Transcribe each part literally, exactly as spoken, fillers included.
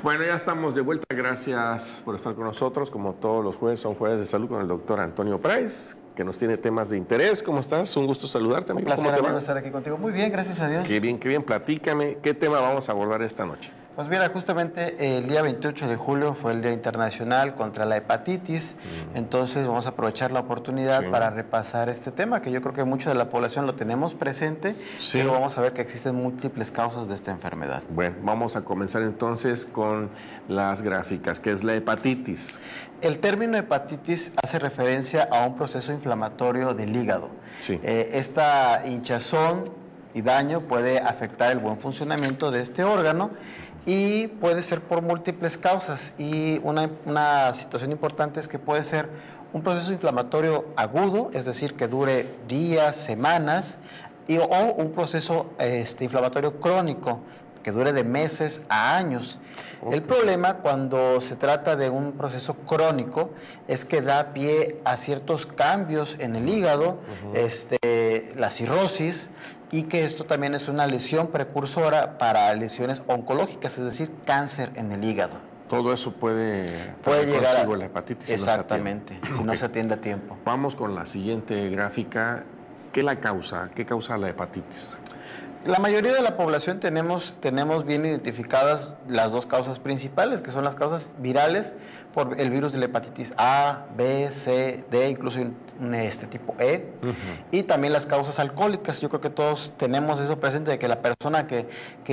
Bueno, ya estamos de vuelta. Gracias por estar con nosotros. Como todos los jueves, son jueves de salud con el doctor Antonio Price, que nos tiene temas de interés. ¿Cómo estás? Un gusto saludarte, amigo. Un placer, ¿Cómo te amigo, va? estar aquí contigo. Muy bien, gracias a Dios. Qué bien, qué bien. Platícame, ¿qué tema vamos a abordar esta noche? Pues mira, justamente el día veintiocho de julio fue el Día Internacional contra la Hepatitis, mm. entonces vamos a aprovechar la oportunidad sí. para repasar este tema, que yo creo que mucha de la población lo tenemos presente, sí. pero vamos a ver que existen múltiples causas de esta enfermedad. Bueno, vamos a comenzar entonces con las gráficas, que es la hepatitis. El término hepatitis hace referencia a un proceso inflamatorio del hígado. Sí. Eh, esta hinchazón y daño puede afectar el buen funcionamiento de este órgano y puede ser por múltiples causas, y una, una situación importante es que puede ser un proceso inflamatorio agudo, es decir, que dure días, semanas, y, o un proceso este, inflamatorio crónico, que dure de meses a años. Okay. El problema cuando se trata de un proceso crónico es que da pie a ciertos cambios en el hígado, uh-huh. este, la cirrosis, y que esto también es una lesión precursora para lesiones oncológicas, es decir, cáncer en el hígado. Todo eso puede, puede llegar a la hepatitis. Exactamente, si no, si no okay. se atiende a tiempo. Vamos con la siguiente gráfica. ¿Qué la causa? ¿Qué causa la hepatitis? La mayoría de la población tenemos, tenemos bien identificadas las dos causas principales, que son las causas virales por el virus de la hepatitis A, B, C, D, incluso un, este tipo E, uh-huh. y también las causas alcohólicas. Yo creo que todos tenemos eso presente, de que la persona que,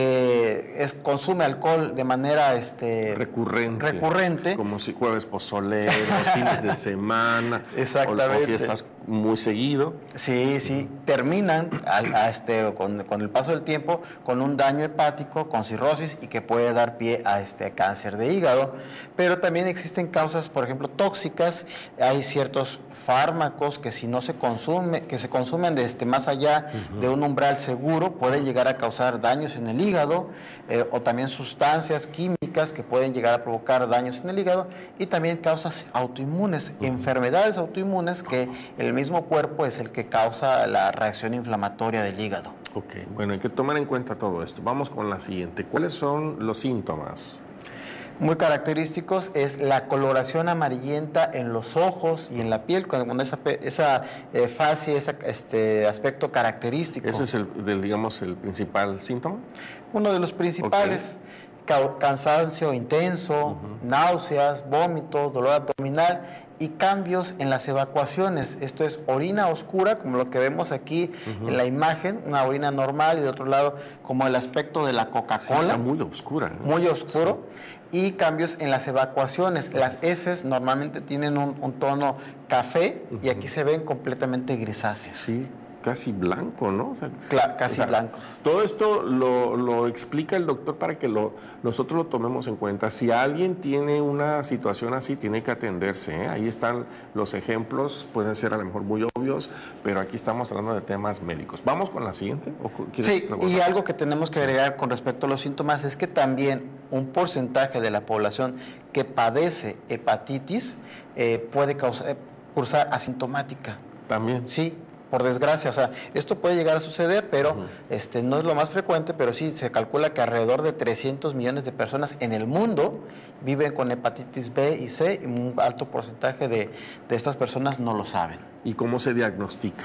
que es, consume alcohol de manera este, recurrente, recurrente, como si jueves pozoleros, fines de semana, exactamente. O, o fiestas muy seguido. Sí, sí, terminan al, a este, con, con el paso del tiempo con un daño hepático, con cirrosis, y que puede dar pie a este cáncer de hígado. Pero también existen causas, por ejemplo, tóxicas. Hay ciertos fármacos que si no se consume, que se consumen de este, más allá uh-huh. de un umbral seguro, pueden llegar a causar daños en el hígado, eh, o también sustancias químicas que pueden llegar a provocar daños en el hígado, y también causas autoinmunes, uh-huh. enfermedades autoinmunes que el mismo cuerpo es el que causa la reacción inflamatoria del hígado. Ok, bueno, hay que tomar en cuenta todo esto. Vamos con la siguiente. ¿Cuáles son los síntomas? Muy característicos es la coloración amarillenta en los ojos y en la piel, con esa, esa eh, fase, ese este, aspecto característico. ¿Ese es el, del, digamos, el principal síntoma? Uno de los principales. Okay. Cansancio intenso, uh-huh. náuseas, vómitos, dolor abdominal y cambios en las evacuaciones. Esto es orina oscura, como lo que vemos aquí uh-huh. en la imagen, una orina normal, y de otro lado como el aspecto de la Coca-Cola. Sí, está muy oscura, ¿no? Muy oscuro. Sí. Y cambios en las evacuaciones. Las heces normalmente tienen un, un tono café uh-huh. y aquí se ven completamente grisáceas. Sí. Casi blanco, ¿no? O sea, claro, casi o sea, blancos. Todo esto lo, lo explica el doctor para que lo, nosotros lo tomemos en cuenta. Si alguien tiene una situación así, tiene que atenderse, ¿eh? Ahí están los ejemplos, pueden ser a lo mejor muy obvios, pero aquí estamos hablando de temas médicos. ¿Vamos con la siguiente? ¿O sí, y algo que tenemos que agregar sí. con respecto a los síntomas es que también un porcentaje de la población que padece hepatitis eh, puede causar, cursar asintomática. También. Sí. Por desgracia, o sea, esto puede llegar a suceder, pero uh-huh. este, no es lo más frecuente, pero sí se calcula que alrededor de trescientos millones de personas en el mundo viven con hepatitis B y C, y un alto porcentaje de, de estas personas no lo saben. ¿Y cómo se diagnostica?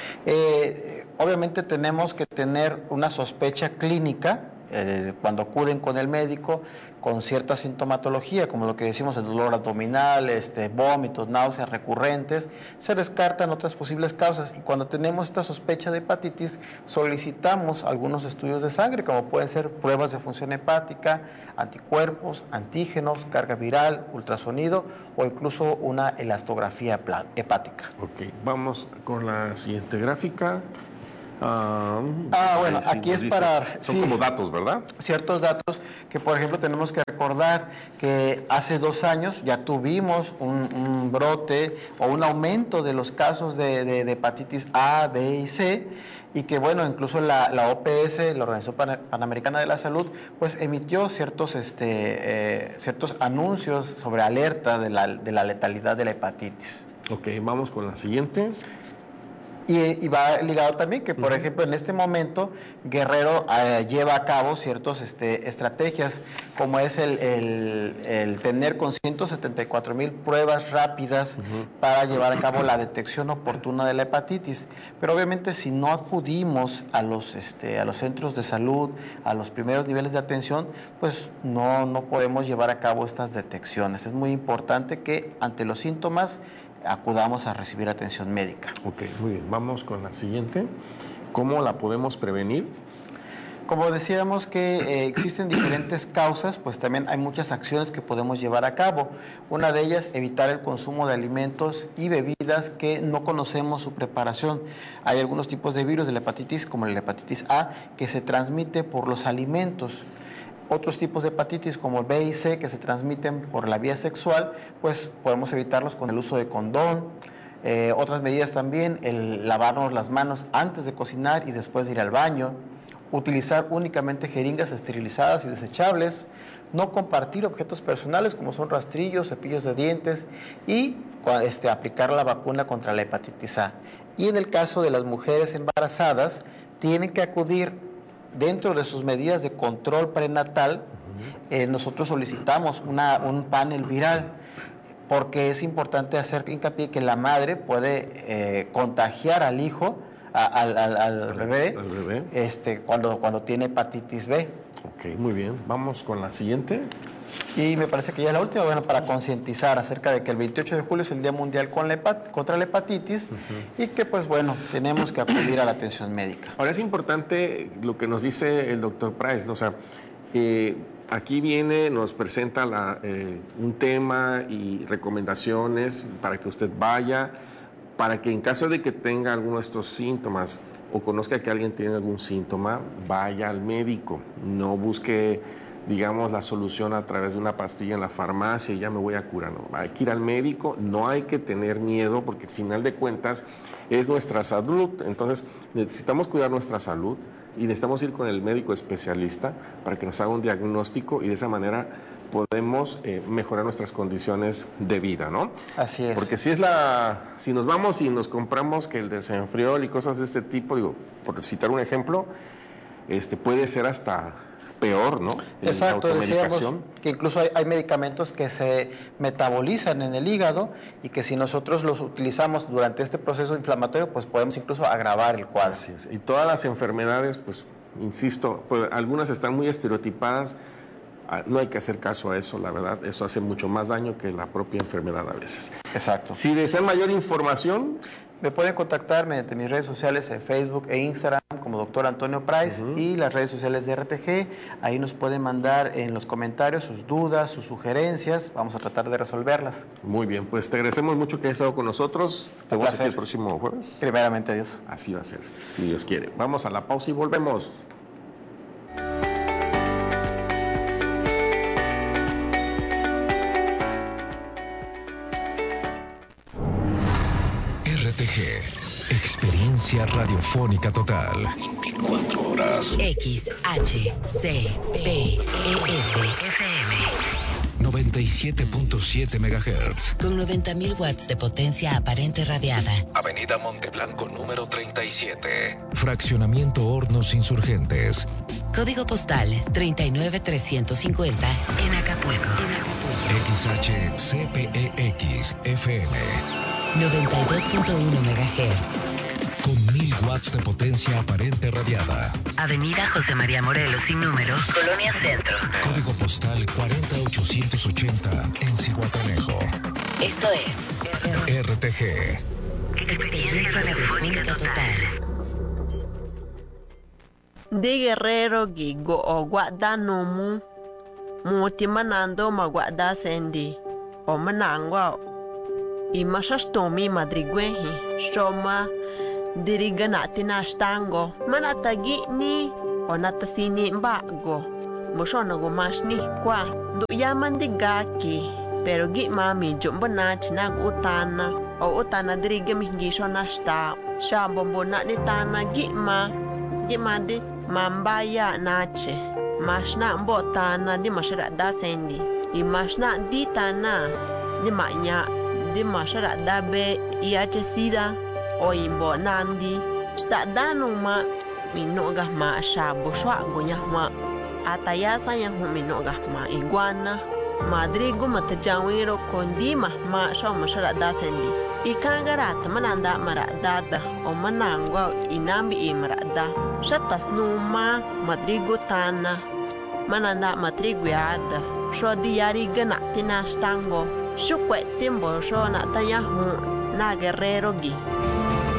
Eh, obviamente tenemos que tener una sospecha clínica eh, cuando acuden con el médico con cierta sintomatología, como lo que decimos, el dolor abdominal, este, vómitos, náuseas recurrentes. Se descartan otras posibles causas, y cuando tenemos esta sospecha de hepatitis solicitamos algunos estudios de sangre, como pueden ser pruebas de función hepática, anticuerpos, antígenos, carga viral, ultrasonido o incluso una elastografía hepática. Ok, vamos con la siguiente gráfica. Ah, ah, bueno, sí, aquí es dices, para... Son sí, como datos, ¿verdad? Ciertos datos que, por ejemplo, tenemos que recordar que hace dos años ya tuvimos un, un brote o un aumento de los casos de, de, de hepatitis A, B y C, y que, bueno, incluso la, la O P S, la Organización Panamericana de la Salud, pues emitió ciertos, este, eh, ciertos anuncios sobre alerta de la, de la letalidad de la hepatitis. Ok, vamos con la siguiente. Y, y va ligado también que, por uh-huh. ejemplo, en este momento Guerrero eh, lleva a cabo ciertas este, estrategias, como es el, el, el tener con ciento setenta y cuatro mil pruebas rápidas uh-huh. para llevar a cabo la detección oportuna de la hepatitis. Pero obviamente si no acudimos a los, este, a los centros de salud, a los primeros niveles de atención, pues no, no podemos llevar a cabo estas detecciones. Es muy importante que ante los síntomas acudamos a recibir atención médica. Ok, muy bien. Vamos con la siguiente. ¿Cómo la podemos prevenir? Como decíamos que eh, existen diferentes causas, pues también hay muchas acciones que podemos llevar a cabo. Una de ellas, evitar el consumo de alimentos y bebidas que no conocemos su preparación. Hay algunos tipos de virus de la hepatitis, como la hepatitis A, que se transmite por los alimentos. Otros tipos de hepatitis como el B y C que se transmiten por la vía sexual, pues podemos evitarlos con el uso de condón. Eh, otras medidas también, el lavarnos las manos antes de cocinar y después de ir al baño. Utilizar únicamente jeringas esterilizadas y desechables. No compartir objetos personales como son rastrillos, cepillos de dientes y este, aplicar la vacuna contra la hepatitis A. Y en el caso de las mujeres embarazadas, tienen que acudir dentro de sus medidas de control prenatal. eh, nosotros solicitamos una, un panel viral, porque es importante hacer hincapié que la madre puede eh, contagiar al hijo, a, al, al, al bebé, al bebé. Este, cuando, cuando tiene hepatitis B. Ok, muy bien. Vamos con la siguiente. Y me parece que ya es la última, bueno, para concientizar acerca de que el veintiocho de julio es el Día Mundial con la hepat contra la hepatitis uh-huh. y que, pues bueno, tenemos que acudir a la atención médica. Ahora es importante lo que nos dice el doctor Price, ¿no? O sea, eh, aquí viene, nos presenta la, eh, un tema y recomendaciones para que usted vaya, para que en caso de que tenga alguno de estos síntomas o conozca que alguien tiene algún síntoma, vaya al médico, no busque, digamos, la solución a través de una pastilla en la farmacia y ya me voy a curar. No, hay que ir al médico, no hay que tener miedo porque al final de cuentas es nuestra salud. Entonces necesitamos cuidar nuestra salud y necesitamos ir con el médico especialista para que nos haga un diagnóstico y de esa manera podemos eh, mejorar nuestras condiciones de vida, ¿no? Así es. Porque si es la, si nos vamos y nos compramos que el desenfriol y cosas de este tipo, digo, por citar un ejemplo, este puede ser hasta peor, ¿no? En Exacto, decíamos que incluso hay, hay medicamentos que se metabolizan en el hígado y que si nosotros los utilizamos durante este proceso inflamatorio, pues podemos incluso agravar el cuadro. Así es. Y todas las enfermedades, pues, insisto, pues, algunas están muy estereotipadas, no hay que hacer caso a eso, la verdad, eso hace mucho más daño que la propia enfermedad a veces. Exacto. Si desean mayor información, me pueden contactar mediante mis redes sociales en Facebook e Instagram como doctor Antonio Price uh-huh. y las redes sociales de R T G. Ahí nos pueden mandar en los comentarios sus dudas, sus sugerencias. Vamos a tratar de resolverlas. Muy bien, pues te agradecemos mucho que hayas estado con nosotros. Te vemos aquí el próximo jueves. Primeramente, Dios. Así va a ser, si Dios quiere. Vamos a la pausa y volvemos. R T G, experiencia radiofónica total. veinticuatro horas. X H C P E S F M noventa y siete punto siete megahertz. Con noventa mil watts de potencia aparente radiada. Avenida Monteblanco número treinta y siete. Fraccionamiento Hornos Insurgentes. Código postal treinta y nueve trescientos cincuenta en Acapulco. En Acapulco. X H C P E X F M. noventa y dos punto uno megahertz. Con mil watts de potencia aparente radiada. Avenida José María Morelos sin número, Colonia Centro. Código postal cuarenta ochocientos ochenta en Zihuatanejo. Esto es R T G. Experiencia radiofónica total. De Guerrero Gigo o Guada Nomu Muti Manando Maguada Sendi O Manangwa I Mashastomi Madriguehi Shoma Diriganati Nashtango Manatagi ni Onatasini Mbago Mushonago Mashni Kwa Du Yamandigaki Pero gi mami Jumbanach Nag Utana O Utana Dirigami Gisho Nashta Shabombona Nitana Gima Gima di Mambaya Nache Mashna Mbotana di Mashara da Sendi I Mashna Ditana di Manya di Mashara da Be Iache Sida o imbo nandi sta danu ma minoga ma shabo shwa gunya ma atayasa yang minoga ma iguana madrigo matajawiro kondi ma ma sho mashara dasendi ikangarat mananda maradada o manangwa inambi imrada shatas numa madrigo tana mananda matriguada sho diari gana tina stango shukwe timbo sho na tayahu na guerrero gi